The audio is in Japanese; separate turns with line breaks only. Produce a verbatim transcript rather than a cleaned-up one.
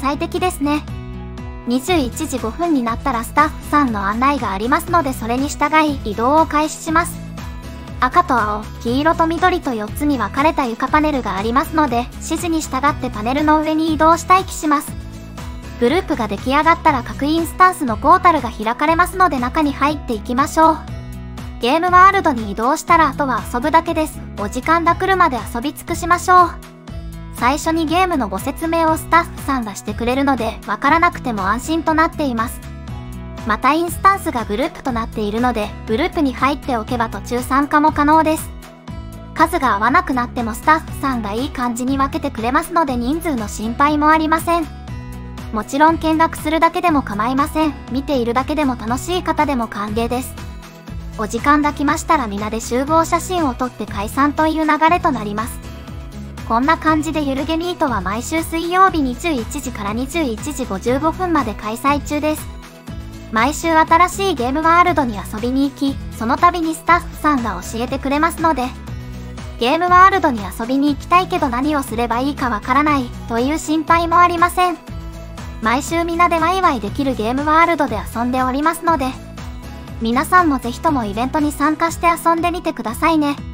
最適ですね。にじゅういちじごふんになったらスタッフさんの案内がありますので、それに従い移動を開始します。赤と青、黄色と緑とよっつに分かれた床パネルがありますので、指示に従ってパネルの上に移動し待機します。グループが出来上がったら各インスタンスのポータルが開かれますので、中に入っていきましょう。ゲームワールドに移動したらあとは遊ぶだけです。お時間が来るまで遊び尽くしましょう。最初にゲームのご説明をスタッフさんがしてくれるので、わからなくても安心となっています。またインスタンスがグループとなっているので、グループに入っておけば途中参加も可能です。数が合わなくなってもスタッフさんがいい感じに分けてくれますので、人数の心配もありません。もちろん見学するだけでも構いません。見ているだけでも楽しい方でも歓迎です。お時間が来ましたら皆で集合写真を撮って解散という流れとなります。こんな感じでゆるゲミートは毎週水曜日にじゅういちじからにじゅういちじごじゅうごふんまで開催中です。毎週新しいゲームワールドに遊びに行き、その度にスタッフさんが教えてくれますので、ゲームワールドに遊びに行きたいけど何をすればいいかわからないという心配もありません。毎週皆でワイワイできるゲームワールドで遊んでおりますので、皆さんもぜひともイベントに参加して遊んでみてくださいね。